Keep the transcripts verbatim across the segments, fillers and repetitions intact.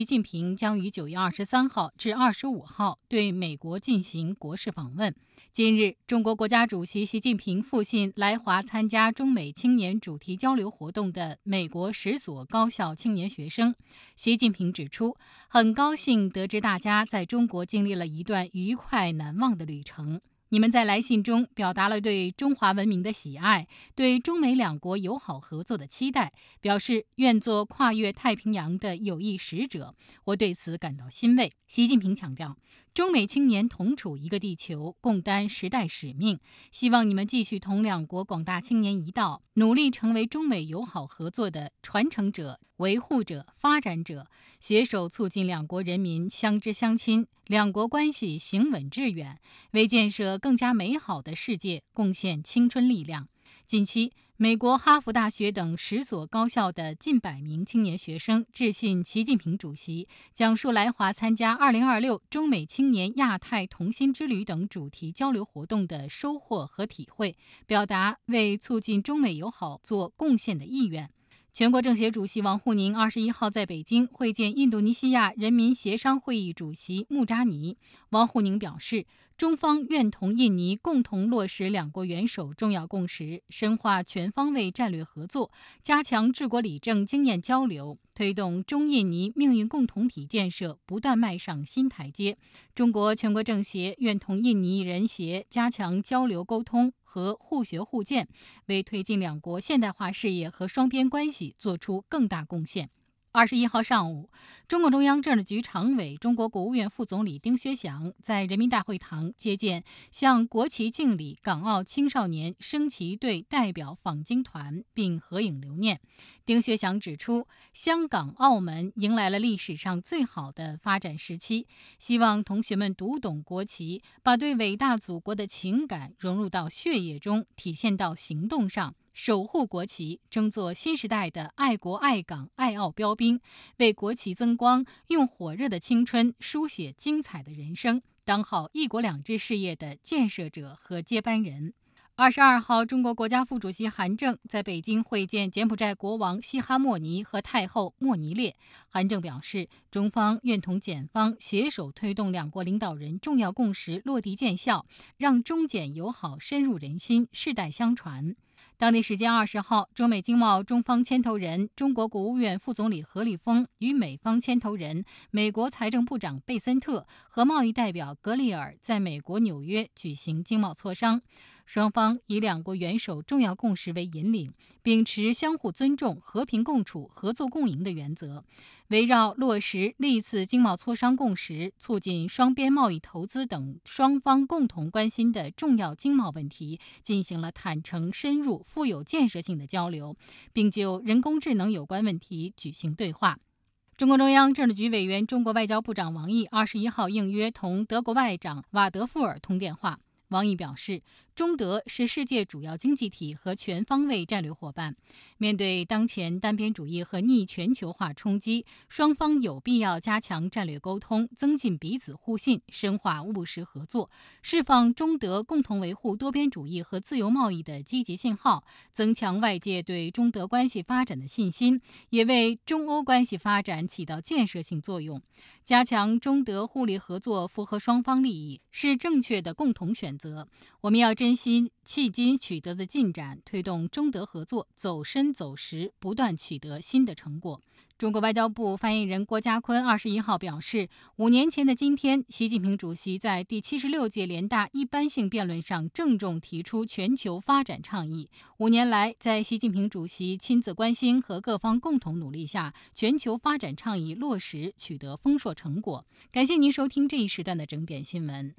习近平将于九月二十三号至二十五号对美国进行国事访问。今日，中国国家主席习近平复信来华参加中美青年主题交流活动的美国十所高校青年学生。习近平指出，很高兴得知大家在中国经历了一段愉快难忘的旅程。你们在来信中表达了对中华文明的喜爱，对中美两国友好合作的期待，表示愿做跨越太平洋的友谊使者。我对此感到欣慰。习近平强调，中美青年同处一个地球，共担时代使命，希望你们继续同两国广大青年一道，努力成为中美友好合作的传承者、维护者、发展者，携手促进两国人民相知相亲，两国关系行稳致远，为建设更加美好的世界贡献青春力量。近期，美国哈佛大学等十所高校的近百名青年学生致信习近平主席，讲述来华参加二零二六中美青年亚太同心之旅等主题交流活动的收获和体会，表达为促进中美友好做贡献的意愿。全国政协主席王沪宁二十一号在北京会见印度尼西亚人民协商会议主席穆扎尼。王沪宁表示，中方愿同印尼共同落实两国元首重要共识，深化全方位战略合作，加强治国理政经验交流，推动中印尼命运共同体建设不断迈上新台阶。中国全国政协愿同印尼人协加强交流沟通和互学互鉴，为推进两国现代化事业和双边关系做出更大贡献。二十一号上午，中共中央政治局常委、中国国务院副总理丁薛祥在人民大会堂接见向国旗敬礼港澳青少年升旗队代表访京团，并合影留念。丁薛祥指出，香港、澳门迎来了历史上最好的发展时期，希望同学们读懂国旗，把对伟大祖国的情感融入到血液中，体现到行动上。守护国旗，争做新时代的爱国爱港爱澳标兵，为国旗增光，用火热的青春书写精彩的人生，当好一国两制事业的建设者和接班人。二十二号，中国国家副主席韩正在北京会见柬埔寨国王西哈莫尼和太后莫尼列。韩正表示，中方愿同柬方携手推动两国领导人重要共识落地见效，让中柬友好深入人心，世代相传。当地时间二十号，中美经贸中方牵头人、中国国务院副总理何立峰与美方牵头人、美国财政部长贝森特和贸易代表格里尔在美国纽约举行经贸磋商。双方以两国元首重要共识为引领，秉持相互尊重、和平共处、合作共赢的原则，围绕落实历次经贸磋商共识、促进双边贸易投资等双方共同关心的重要经贸问题，进行了坦诚、深入、富有建设性的交流，并就人工智能有关问题举行对话。中共中央政治局委员、中国外交部长王毅二十一号应约同德国外长瓦德富尔通电话。王毅表示，中德是世界主要经济体和全方位战略伙伴。面对当前单边主义和逆全球化冲击，双方有必要加强战略沟通，增进彼此互信，深化务实合作，释放中德共同维护多边主义和自由贸易的积极信号，增强外界对中德关系发展的信心，也为中欧关系发展起到建设性作用。加强中德互利合作，符合双方利益，是正确的共同选择。我们要珍惜迄今取得的进展，推动中德合作走深走实，不断取得新的成果。中国外交部发言人郭家坤二十一号表示，五年前的今天，习近平主席在第七十六届联大一般性辩论上郑重提出全球发展倡议。五年来，在习近平主席亲自关心和各方共同努力下，全球发展倡议落实取得丰硕成果。感谢您收听这一时段的整点新闻。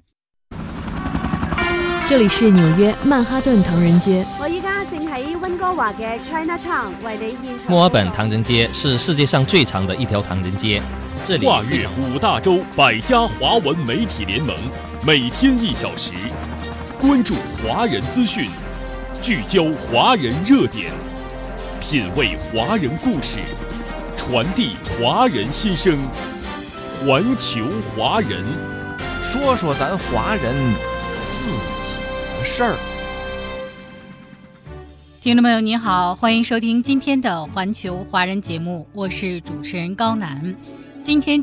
这里是纽約曼哈頓唐人街。 我依家正喺溫哥華嘅 Chinatown 為你現場。 墨爾本唐人街是世界上最長的一條唐人街，這裡跨越五大洲百家華文媒體聯盟，每天一小時，關注華人資訊，聚焦華人熱點，品味華人故事，傳遞華人心聲，環球華人， 說說咱華人自己的事兒。 听众朋友您好，欢迎收听今天的环球华人节目，我是主持人高楠。 今天